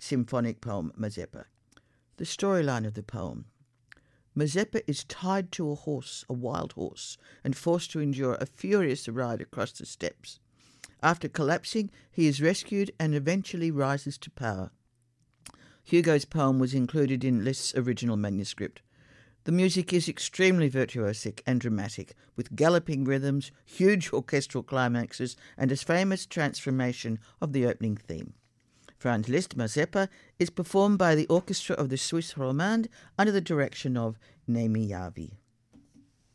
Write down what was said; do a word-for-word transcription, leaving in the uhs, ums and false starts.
symphonic poem Mazeppa. The storyline of the poem. Mazeppa is tied to a horse, a wild horse, and forced to endure a furious ride across the steppes. After collapsing, he is rescued and eventually rises to power. Hugo's poem was included in Liszt's original manuscript. The music is extremely virtuosic and dramatic, with galloping rhythms, huge orchestral climaxes, and a famous transformation of the opening theme. Franz Liszt Mazeppa is performed by the orchestra of the Swiss Romande under the direction of Naimi Yavi.